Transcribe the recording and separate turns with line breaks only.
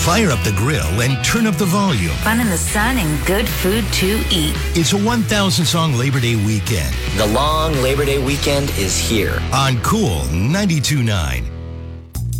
Fire up the grill and turn up the volume.
Fun in the sun and good food to eat.
It's a 1,000-song Labor Day weekend.
The long Labor Day weekend is here.
On Cool 92.9.